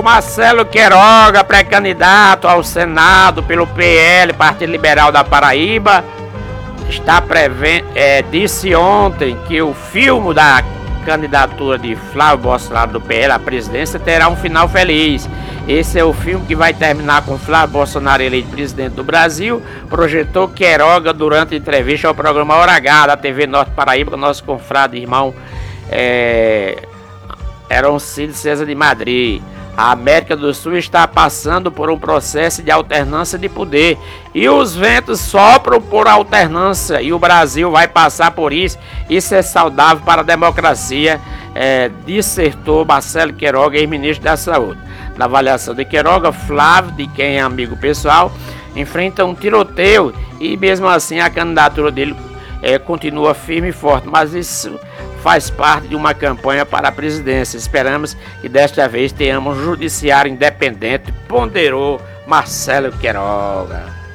Marcelo Queiroga, pré-candidato ao Senado pelo PL, Partido Liberal da Paraíba, disse ontem que o filme da candidatura de Flávio Bolsonaro do PL à presidência terá um final feliz. Esse é o filme que vai terminar com Flávio Bolsonaro eleito presidente do Brasil, projetou Queiroga durante entrevista ao programa Hora H da TV Norte Paraíba, com nosso confrade irmão Heroncídio César de Madrid. A América do Sul está passando por um processo de alternância de poder e os ventos sopram por alternância e o Brasil vai passar por isso. Isso é saudável para a democracia, dissertou Marcelo Queiroga, ex-ministro da Saúde. Na avaliação de Queiroga, Flávio, de quem é amigo pessoal, enfrenta um tiroteio e mesmo assim a candidatura dele continua firme e forte, mas isso faz parte de uma campanha para a presidência. Esperamos que desta vez tenhamos um judiciário independente, ponderou Marcelo Queiroga.